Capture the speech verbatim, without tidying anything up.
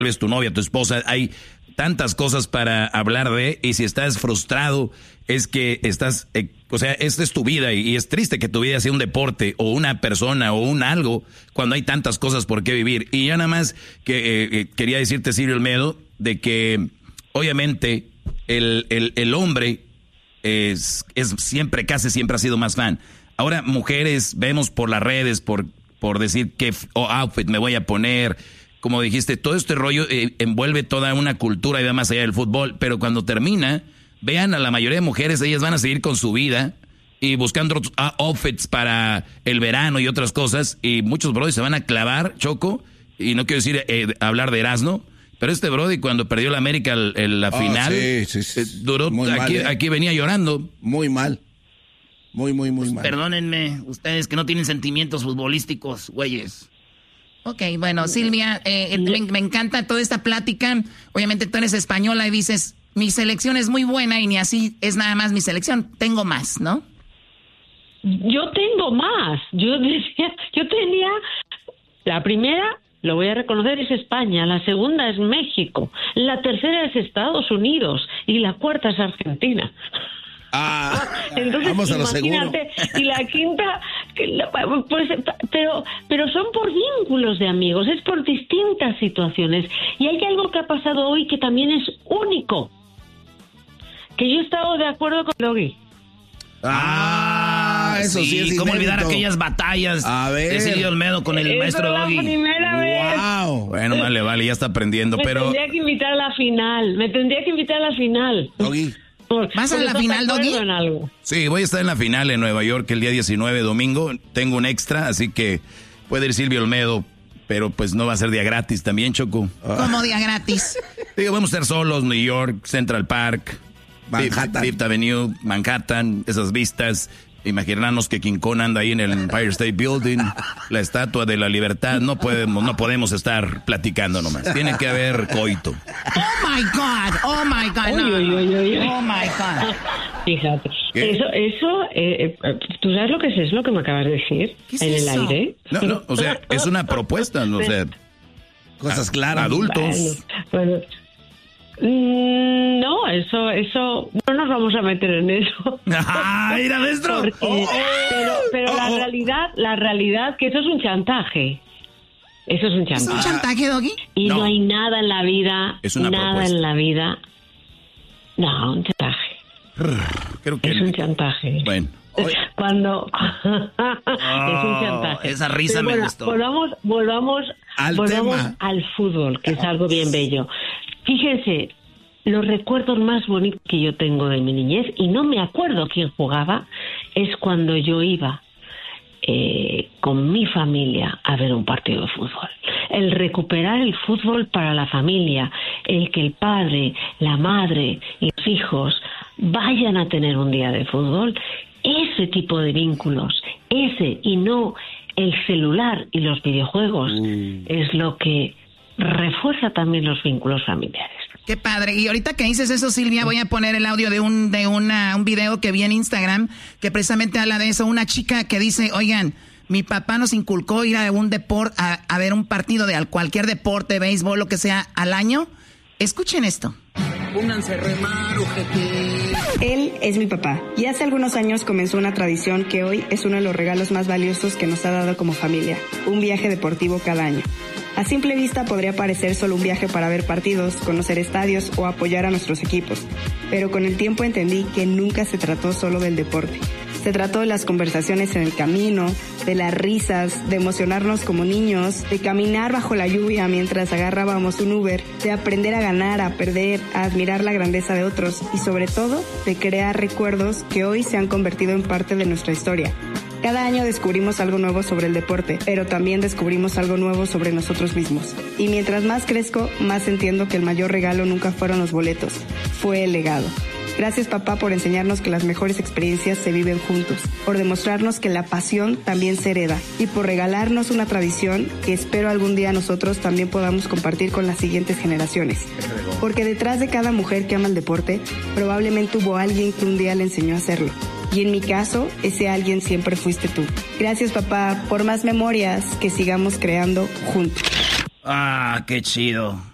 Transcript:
es tu novia, tu esposa, hay tantas cosas para hablar de, y si estás frustrado, es que estás, eh, o sea, esta es tu vida, y, y es triste que tu vida sea un deporte, o una persona, o un algo, cuando hay tantas cosas por qué vivir. Y ya nada más que eh, quería decirte, Silvio Olmedo, de que obviamente el, el, el hombre es, es siempre, casi siempre ha sido más fan. Ahora mujeres vemos por las redes, por, por decir qué oh, outfit me voy a poner. Como dijiste, todo este rollo eh, envuelve toda una cultura y va más allá del fútbol. Pero cuando termina, vean a la mayoría de mujeres, ellas van a seguir con su vida y buscando otros uh, outfits para el verano y otras cosas. Y muchos brodis se van a clavar, Choco, y no quiero decir eh, hablar de Erasmo, pero este brody cuando perdió la América el, el, la oh, final, sí, sí, sí. Eh, duró, aquí, mal, eh. aquí venía llorando. Muy mal. Muy, muy, muy pues mal. Perdónenme, ustedes que no tienen sentimientos futbolísticos, güeyes. Ok, bueno, Silvia, eh, me, me encanta toda esta plática. Obviamente tú eres española y dices, mi selección es muy buena y ni así es nada más mi selección, tengo más, ¿no? Yo tengo más. Yo decía, yo tenía la primera, lo voy a reconocer, es España, la segunda es México, la tercera es Estados Unidos y la cuarta es Argentina. Ah, entonces vamos a lo imagínate, seguro. Y la quinta, pues, pero, pero son por vínculos de amigos, es por distintas situaciones. Y hay algo que ha pasado hoy que también es único, que yo he estado de acuerdo con Doggy. Ah, eso sí, sí es ¿cómo inédito? olvidar aquellas batallas a ver. de Silvio Olmedo con el Eso maestro la Doggy? Primera vez. Wow. Bueno, vale, vale, ya está aprendiendo, me pero... Me tendría que invitar a la final, me tendría que invitar a la final. Doggy. ¿Vas a la final, Doggy? Sí, voy a estar en la final en Nueva York el día diecinueve, domingo. Tengo un extra, así que puede ir Silvio Olmedo, pero pues no va a ser día gratis también, Choco. ¿Cómo día gratis? Digo, vamos a estar solos, New York, Central Park, Manhattan. Fifth Avenue, Manhattan, esas vistas. Imaginarnos que King Kong anda ahí en el Empire State Building, la Estatua de la Libertad. No podemos, no podemos estar platicando nomás. Tiene que haber coito. Oh my God, oh my God, no. Uy, uy, uy, uy. Oh my God. Fíjate, ¿Qué? eso, eso, eh, eh, ¿tú sabes lo que es eso, lo que me acabas de decir? ¿Qué es en eso? el aire. No, no, o sea, es una propuesta, o sea, Cosas claras. adultos. Bueno, bueno. Mm, no, eso, eso, no nos vamos a meter en eso. ¡Ay, la maestro! Porque, Oh, oh, pero pero oh, la oh. realidad, la realidad que eso es un chantaje. Eso es un ¿Es chantaje. un chantaje, Doggy? Y no. No. hay nada en la vida, Es una nada propuesta. en la vida. No, un chantaje. Creo que Es un chantaje. Bueno. Cuando es un chantaje. Esa risa Pero me bueno, gustó. Volvamos, volvamos, Al volvamos tema. al fútbol, que es algo bien bello. Fíjense, los recuerdos más bonitos que yo tengo de mi niñez, y no me acuerdo quién jugaba, es cuando yo iba eh, con mi familia a ver un partido de fútbol. El recuperar el fútbol para la familia, el que el padre, la madre y los hijos vayan a tener un día de fútbol, ese tipo de vínculos, ese y no el celular y los videojuegos, mm. es lo que refuerza también los vínculos familiares. Qué padre. Y ahorita que dices eso, Silvia, voy a poner el audio de un de una, un video que vi en Instagram que precisamente habla de eso. Una chica que dice, oigan, mi papá nos inculcó ir a un deporte, a, a ver un partido de cualquier deporte, béisbol, lo que sea, al año. Escuchen esto. Pónganse a remar, ojete. Él es mi papá y hace algunos años comenzó una tradición que hoy es uno de los regalos más valiosos que nos ha dado como familia, un viaje deportivo cada año. A simple vista podría parecer solo un viaje para ver partidos, conocer estadios o apoyar a nuestros equipos, pero con el tiempo entendí que nunca se trató solo del deporte. Se trató de las conversaciones en el camino, de las risas, de emocionarnos como niños, de caminar bajo la lluvia mientras agarrábamos un Uber, de aprender a ganar, a perder, a admirar la grandeza de otros y sobre todo de crear recuerdos que hoy se han convertido en parte de nuestra historia. Cada año descubrimos algo nuevo sobre el deporte, pero también descubrimos algo nuevo sobre nosotros mismos. Y mientras más crezco, más entiendo que el mayor regalo nunca fueron los boletos, fue el legado. Gracias, papá, por enseñarnos que las mejores experiencias se viven juntos, por demostrarnos que la pasión también se hereda y por regalarnos una tradición que espero algún día nosotros también podamos compartir con las siguientes generaciones. Porque detrás de cada mujer que ama el deporte, probablemente hubo alguien que un día le enseñó a hacerlo. Y en mi caso, ese alguien siempre fuiste tú. Gracias, papá, por más memorias que sigamos creando juntos. Ah, qué chido.